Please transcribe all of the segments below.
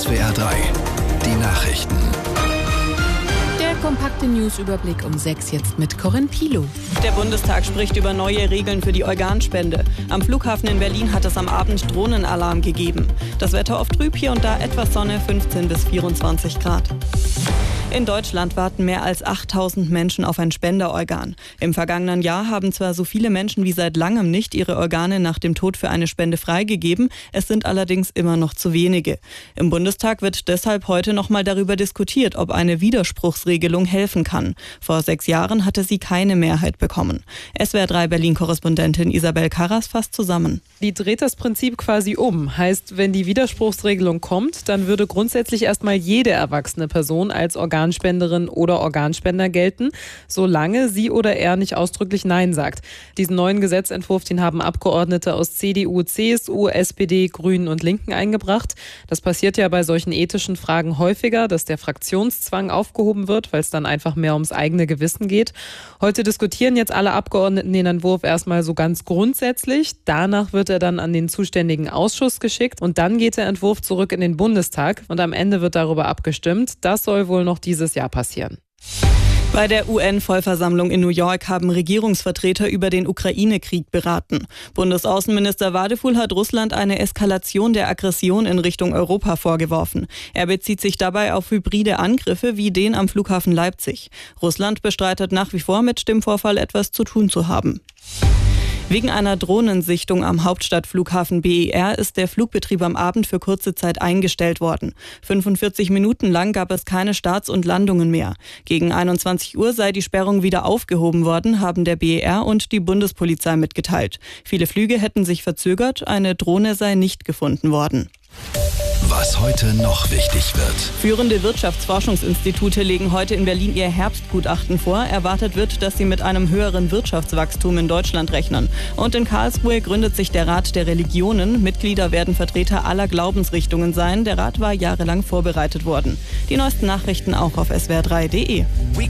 SWR 3, die Nachrichten. Der kompakte Newsüberblick um 6 jetzt mit Corinne Pilow. Der Bundestag spricht über neue Regeln für die Organspende. Am Flughafen in Berlin hat es am Abend Drohnenalarm gegeben. Das Wetter oft trüb, hier und da etwas Sonne, 15 bis 24 Grad. In Deutschland warten mehr als 8000 Menschen auf ein Spenderorgan. Im vergangenen Jahr haben zwar so viele Menschen wie seit langem nicht ihre Organe nach dem Tod für eine Spende freigegeben, es sind allerdings immer noch zu wenige. Im Bundestag wird deshalb heute nochmal darüber diskutiert, ob eine Widerspruchsregelung helfen kann. Vor 6 Jahren hatte sie keine Mehrheit bekommen. SWR 3 Berlin-Korrespondentin Isabel Karras fasst zusammen. Die dreht das Prinzip quasi um. Heißt, wenn die Widerspruchsregelung kommt, dann würde grundsätzlich erstmal jede erwachsene Person als Organspenderin oder Organspender gelten, solange sie oder er nicht ausdrücklich Nein sagt. Diesen neuen Gesetzentwurf, den haben Abgeordnete aus CDU, CSU, SPD, Grünen und Linken eingebracht. Das passiert ja bei solchen ethischen Fragen häufiger, dass der Fraktionszwang aufgehoben wird, weil es dann einfach mehr ums eigene Gewissen geht. Heute diskutieren jetzt alle Abgeordneten den Entwurf erstmal so ganz grundsätzlich. Danach wird er dann an den zuständigen Ausschuss geschickt und dann geht der Entwurf zurück in den Bundestag und am Ende wird darüber abgestimmt. Das soll wohl noch dieses Jahr passieren. Bei der UN-Vollversammlung in New York haben Regierungsvertreter über den Ukraine-Krieg beraten. Bundesaußenminister Wadefuhl hat Russland eine Eskalation der Aggression in Richtung Europa vorgeworfen. Er bezieht sich dabei auf hybride Angriffe wie den am Flughafen Leipzig. Russland bestreitet nach wie vor, mit dem Vorfall etwas zu tun zu haben. Wegen einer Drohnensichtung am Hauptstadtflughafen BER ist der Flugbetrieb am Abend für kurze Zeit eingestellt worden. 45 Minuten lang gab es keine Starts und Landungen mehr. Gegen 21 Uhr sei die Sperrung wieder aufgehoben worden, haben der BER und die Bundespolizei mitgeteilt. Viele Flüge hätten sich verzögert, eine Drohne sei nicht gefunden worden. Was heute noch wichtig wird. Führende Wirtschaftsforschungsinstitute legen heute in Berlin ihr Herbstgutachten vor. Erwartet wird, dass sie mit einem höheren Wirtschaftswachstum in Deutschland rechnen. Und in Karlsruhe gründet sich der Rat der Religionen. Mitglieder werden Vertreter aller Glaubensrichtungen sein. Der Rat war jahrelang vorbereitet worden. Die neuesten Nachrichten auch auf swr3.de.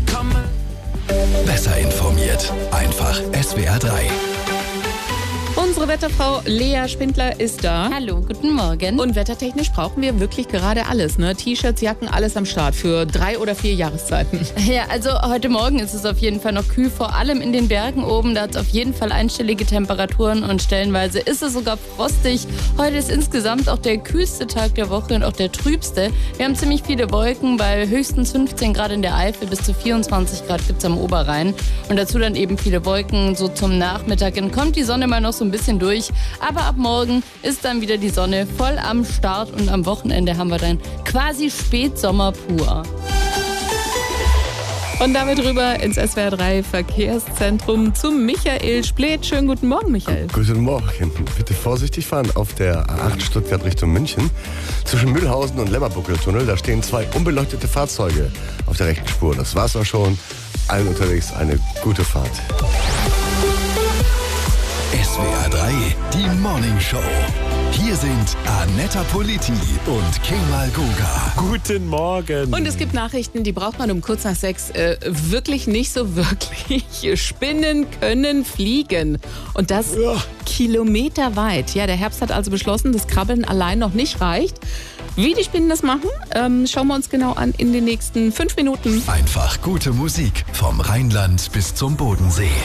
Besser informiert. Einfach SWR 3. Unsere Wetterfrau Lea Spindler ist da. Hallo, guten Morgen. Und wettertechnisch brauchen wir wirklich gerade alles, ne? T-Shirts, Jacken, alles am Start für 3 oder 4 Jahreszeiten. Ja, also heute Morgen ist es auf jeden Fall noch kühl, vor allem in den Bergen oben. Da hat es auf jeden Fall einstellige Temperaturen und stellenweise ist es sogar frostig. Heute ist insgesamt auch der kühlste Tag der Woche und auch der trübste. Wir haben ziemlich viele Wolken, bei höchstens 15 Grad in der Eifel, bis zu 24 Grad gibt es am Oberrhein. Und dazu dann eben viele Wolken, so zum Nachmittag. Dann kommt die Sonne mal noch so ein bisschen durch, aber ab morgen ist dann wieder die Sonne voll am Start und am Wochenende haben wir dann quasi Spätsommer pur. Und damit rüber ins SWR 3 Verkehrszentrum zu Michael Spleth. Schönen guten Morgen, Michael. Guten Morgen. Bitte vorsichtig fahren auf der A8 Stuttgart Richtung München. Zwischen Mühlhausen und Lemmerbuckeltunnel, da stehen 2 unbeleuchtete Fahrzeuge auf der rechten Spur. Das war's auch schon. Allen unterwegs eine gute Fahrt. SWR 3, die Morning Show. Hier sind Annetta Politi und Kemal Guga. Guten Morgen. Und es gibt Nachrichten, die braucht man um kurz nach 6 wirklich nicht so wirklich. Spinnen können fliegen. Und das kilometerweit. Ja, der Herbst hat also beschlossen, dass Krabbeln allein noch nicht reicht. Wie die Spinnen das machen, schauen wir uns genau an in den nächsten 5 Minuten. Einfach gute Musik vom Rheinland bis zum Bodensee.